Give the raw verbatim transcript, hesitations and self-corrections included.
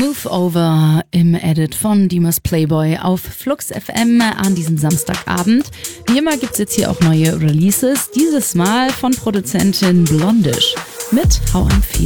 Move Over im Edit von Dimas Playboy auf Flux F M an diesem Samstagabend. Wie immer gibt's jetzt hier auch neue Releases, dieses Mal von Produzentin Blondish mit How I'm Feeling.